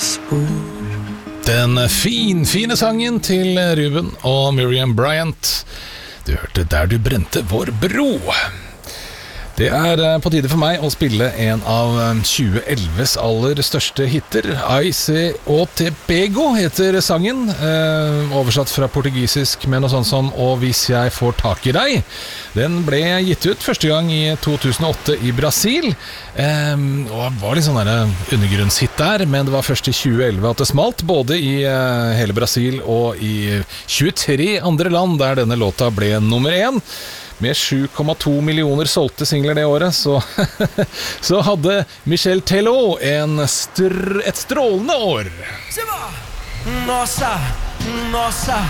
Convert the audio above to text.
spor. Den fine sangen til Ruben og Miriam Bryant. Du hørte Der du brente vår bro. Det på tide for meg å spille en av 2011s aller største hitter. Aise o te pego heter sangen, oversatt fra portugisisk med noe sånt som «Og hvis jeg får tak i deg». Den ble gitt ut første gang i 2008 i Brasil, og var litt sånn undergrunnshit der, men det var først i 2011 at det smalt, både i hele Brasil og i 23 andre land der denne låta ble nummer 1. Med 7,2 millioner solgte singler det året, så hadde Michel Teló et strålende år. Nossa,